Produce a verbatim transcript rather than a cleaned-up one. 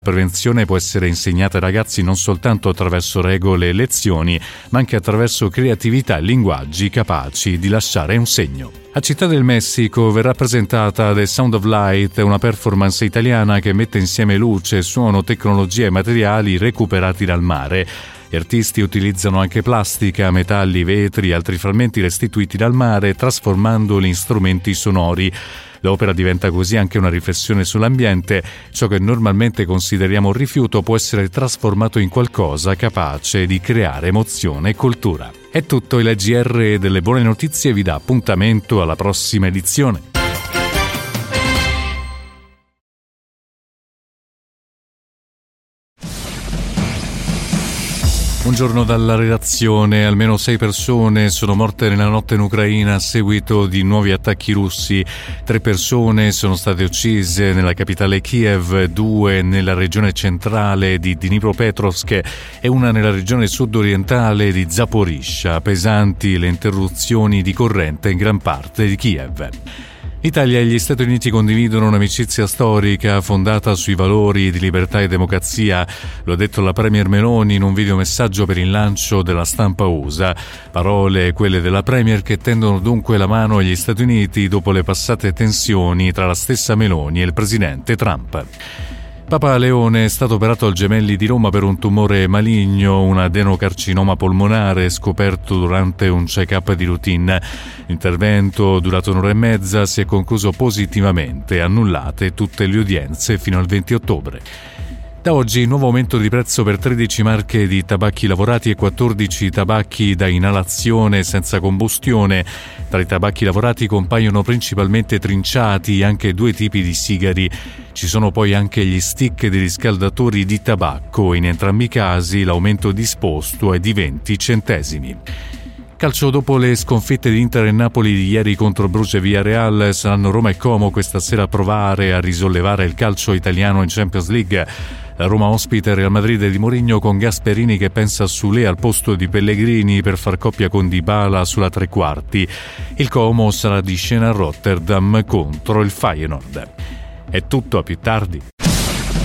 La prevenzione può essere insegnata ai ragazzi non soltanto attraverso regole e lezioni, ma anche attraverso creatività e linguaggi capaci di lasciare un segno. A Città del Messico verrà presentata The Sound of Light, una performance italiana che mette insieme luce, suono, tecnologia e materiali recuperati dal mare. Gli artisti utilizzano anche plastica, metalli, vetri e altri frammenti restituiti dal mare, trasformandoli in strumenti sonori. L'opera diventa così anche una riflessione sull'ambiente. Ciò che normalmente consideriamo un rifiuto può essere trasformato in qualcosa capace di creare emozione e cultura. È tutto, il G R delle buone notizie vi dà appuntamento alla prossima edizione. Buongiorno dalla redazione. Almeno sei persone sono morte nella notte in Ucraina a seguito di nuovi attacchi russi. Tre persone sono state uccise nella capitale Kiev, due nella regione centrale di Dnipropetrovsk e una nella regione sud-orientale di Zaporizhzhia. Pesanti le interruzioni di corrente in gran parte di Kiev. L'Italia e gli Stati Uniti condividono un'amicizia storica fondata sui valori di libertà e democrazia. Lo ha detto la Premier Meloni in un videomessaggio per il lancio della stampa U S A. Parole quelle della Premier che tendono dunque la mano agli Stati Uniti dopo le passate tensioni tra la stessa Meloni e il presidente Trump. Papa Leone è stato operato al Gemelli di Roma per un tumore maligno, un adenocarcinoma polmonare scoperto durante un check-up di routine. L'intervento, durato un'ora e mezza, si è concluso positivamente, annullate tutte le udienze fino al venti ottobre. Da oggi nuovo aumento di prezzo per tredici marche di tabacchi lavorati e quattordici tabacchi da inalazione senza combustione. Tra i tabacchi lavorati compaiono principalmente trinciati e anche due tipi di sigari. Ci sono poi anche gli stick dei riscaldatori di tabacco. In entrambi i casi l'aumento disposto è di venti centesimi. Calcio, dopo le sconfitte di Inter e Napoli di ieri contro Bruce e Villarreal, saranno Roma e Como questa sera a provare a risollevare il calcio italiano in Champions League. La Roma ospita il Real Madrid di Mourinho con Gasperini che pensa a Soulé al posto di Pellegrini per far coppia con Dybala sulla tre quarti. Il Como sarà di scena a Rotterdam contro il Feyenoord. È tutto, a più tardi.